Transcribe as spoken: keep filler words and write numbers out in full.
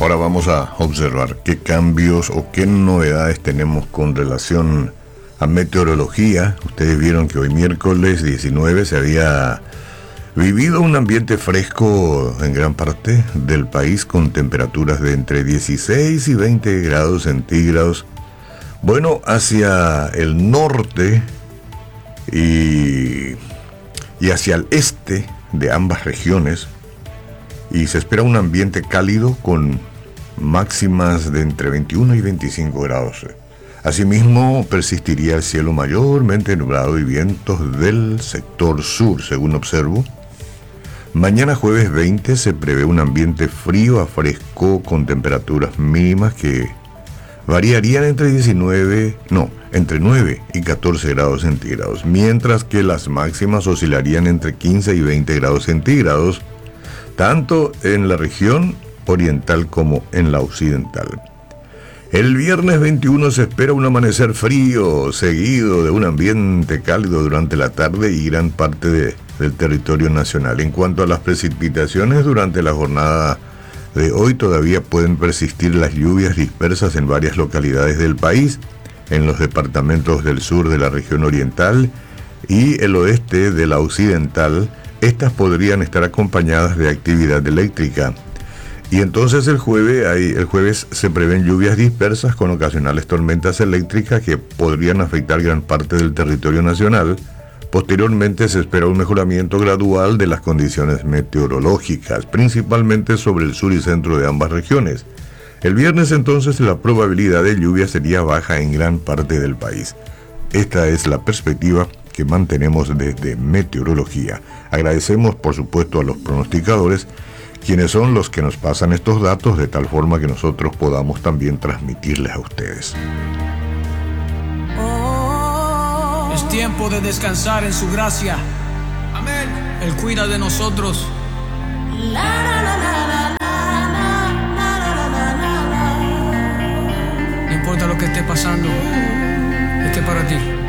Ahora vamos a observar qué cambios o qué novedades tenemos con relación a meteorología. Ustedes vieron que hoy miércoles diecinueve se había vivido un ambiente fresco en gran parte del país con temperaturas de entre dieciséis y veinte grados centígrados. Bueno, hacia el norte y, y hacia el este de ambas regiones, y se espera un ambiente cálido con máximas de entre veintiuno y veinticinco grados. Asimismo, persistiría el cielo mayormente nublado y vientos del sector sur, según observo. Mañana jueves veinte se prevé un ambiente frío a fresco con temperaturas mínimas que variarían entre diecinueve, no, entre nueve y catorce grados centígrados, mientras que las máximas oscilarían entre quince y veinte grados centígrados, tanto en la región oriental como en la occidental. El viernes veintiuno se espera un amanecer frío, seguido de un ambiente cálido durante la tarde y gran parte de, del territorio nacional. En cuanto a las precipitaciones, durante la jornada de hoy todavía pueden persistir las lluvias dispersas en varias localidades del país, en los departamentos del sur de la región oriental y el oeste de la occidental. Estas podrían estar acompañadas de actividad eléctrica. Y entonces el jueves, hay, el jueves se prevén lluvias dispersas con ocasionales tormentas eléctricas que podrían afectar gran parte del territorio nacional. Posteriormente se espera un mejoramiento gradual de las condiciones meteorológicas, principalmente sobre el sur y centro de ambas regiones. El viernes entonces la probabilidad de lluvia sería baja en gran parte del país. Esta es la perspectiva que mantenemos desde meteorología. Agradecemos por supuesto a los pronosticadores, quienes son los que nos pasan estos datos de tal forma que nosotros podamos también transmitirles a ustedes. Es tiempo de descansar en su gracia. Amén. Él cuida de nosotros. No importa lo que esté pasando, este es para ti.